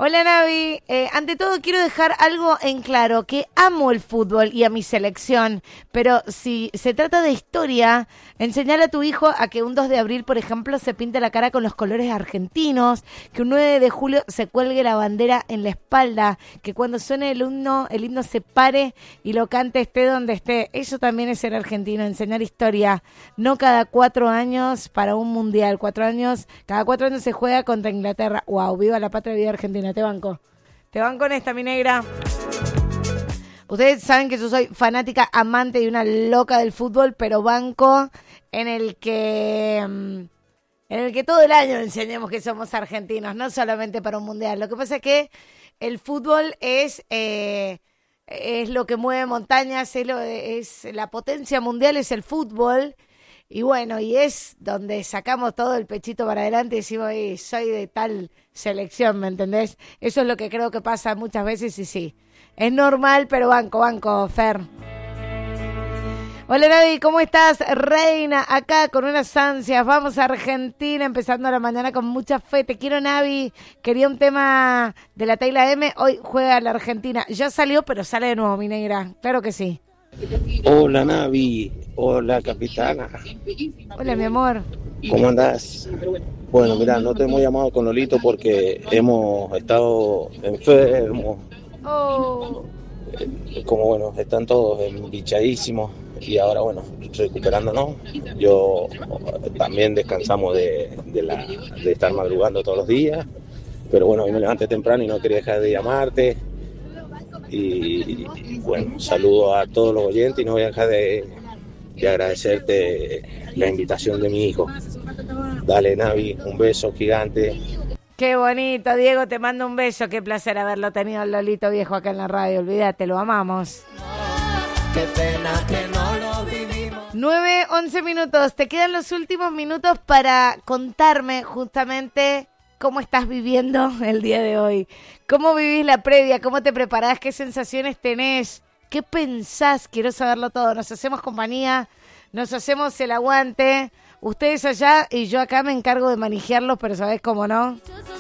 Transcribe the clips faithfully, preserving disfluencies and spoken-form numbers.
Hola Navi, eh, ante todo quiero dejar algo en claro, que amo el fútbol y a mi selección, pero si se trata de historia, enseñale a tu hijo a que un dos de abril, por ejemplo, se pinte la cara con los colores argentinos, que un nueve de julio se cuelgue la bandera en la espalda, que cuando suene el himno, el himno se pare y lo cante esté donde esté. Eso también es ser argentino, enseñar historia, no cada cuatro años para un mundial, cuatro años, cada cuatro años se juega contra Inglaterra. Wow, viva la patria, viva Argentina. Te banco. Te banco en esta, mi negra. Ustedes saben que yo soy fanática, amante y una loca del fútbol, pero banco en el que en el que todo el año enseñemos que somos argentinos, no solamente para un mundial. Lo que pasa es que el fútbol es eh, es lo que mueve montañas, es, lo, es la potencia mundial, es el fútbol. Y bueno, y es donde sacamos todo el pechito para adelante y decimos, hey, soy de tal selección, ¿me entendés? Eso es lo que creo que pasa muchas veces y sí. Es normal, pero banco, banco, Fer. Hola Navi, ¿cómo estás? Reina, acá con unas ansias. Vamos a Argentina, empezando la mañana con mucha fe. Te quiero, Navi. Quería un tema de la Tayla M. Hoy juega la Argentina. Ya salió, pero sale de nuevo, mi negra. Claro que sí. Hola Navi, hola capitana. Hola mi amor. ¿Cómo andás? Bueno, mira, no te hemos llamado con Lolito porque hemos estado enfermos. Oh. Como bueno, están todos embichadísimos y ahora bueno, recuperándonos. Yo también descansamos de, de, la, de estar madrugando todos los días, pero bueno, hoy me levanté temprano y no quería dejar de llamarte. Y, y bueno, saludo a todos los oyentes y no voy a dejar de, de agradecerte la invitación de mi hijo. Dale Navi, un beso gigante. Qué bonito, Diego, te mando un beso. Qué placer haberlo tenido el Lolito viejo acá en la radio. Olvídate, lo amamos. Qué pena que no lo vivimos. nueve, once minutos. Te quedan los últimos minutos para contarme justamente cómo estás viviendo el día de hoy. ¿Cómo vivís la previa? ¿Cómo te preparás? ¿Qué sensaciones tenés? ¿Qué pensás? Quiero saberlo todo. Nos hacemos compañía, nos hacemos el aguante. Ustedes allá y yo acá me encargo de manejarlos, pero ¿sabés cómo no?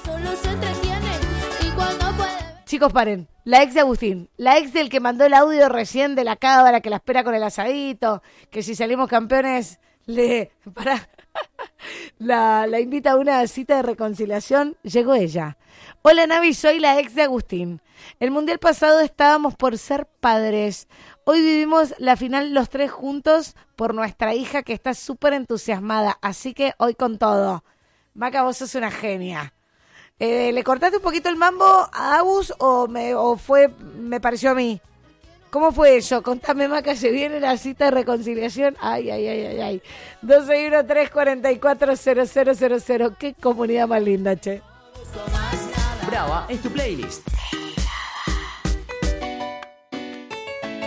Chicos, paren. La ex de Agustín. La ex del que mandó el audio recién de la cámara, que la espera con el asadito, que si salimos campeones, le... Pará. La, la invita a una cita de reconciliación. Llegó ella. Hola Navi, soy la ex de Agustín. El mundial pasado estábamos por ser padres. Hoy vivimos la final los tres juntos por nuestra hija que está súper entusiasmada. Así que hoy con todo. Maca, vos sos una genia. Eh, ¿Le cortaste un poquito el mambo a Agus o, me, o fue, me pareció a mí? ¿Cómo fue eso? Contame, Maca, ¿se viene la cita de reconciliación? Ay, ay, ay, ay, ay. dos seis uno, tres cuatro cuatro, cero cero cero cero. Qué comunidad más linda, che. Brava es tu playlist.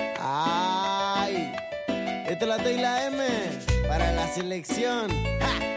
Ay, esta es la Tayla M para la selección. ¡Ja!